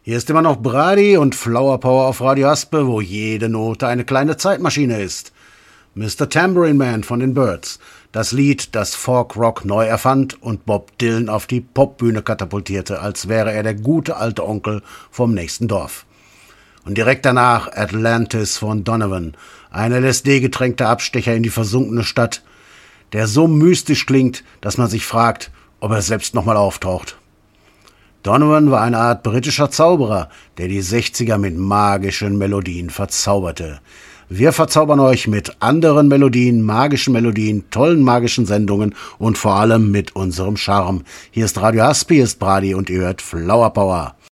Hier ist immer noch Brady und Flower Power auf Radio Aspe, wo jede Note eine kleine Zeitmaschine ist. Mr. Tambourine Man von den Byrds, das Lied, das Folk Rock neu erfand und Bob Dylan auf die Popbühne katapultierte, als wäre er der gute alte Onkel vom nächsten Dorf. Und direkt danach Atlantis von Donovan, ein LSD-getränkter Abstecher in die versunkene Stadt, der so mystisch klingt, dass man sich fragt, ob er selbst nochmal auftaucht. Donovan war eine Art britischer Zauberer, der die 60er mit magischen Melodien verzauberte. Wir verzaubern euch mit anderen Melodien, magischen Melodien, tollen magischen Sendungen und vor allem mit unserem Charme. Hier ist Radio Aspe, hier ist Brady und ihr hört Flower Power.